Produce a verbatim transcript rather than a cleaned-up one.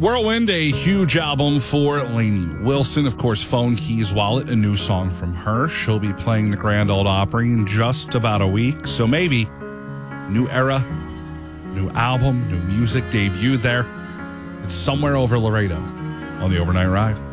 Whirlwind, a huge album for Lainey Wilson. Of course, Phone Keys Wallet, a new song from her. She'll be playing the Grand Ole Opry in just about a week. So maybe new era, new album, new music debuted there. It's Somewhere Over Laredo on the Overnight Ride.